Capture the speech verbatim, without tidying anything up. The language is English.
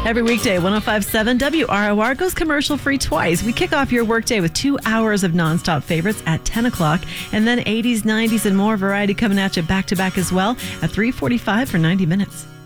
Every weekday, one oh five point seven W R O R goes commercial-free twice. We kick off your workday with two hours of nonstop favorites at ten o'clock, and then eighties, nineties, and more variety coming at you back-to-back as well at three forty-five for ninety minutes.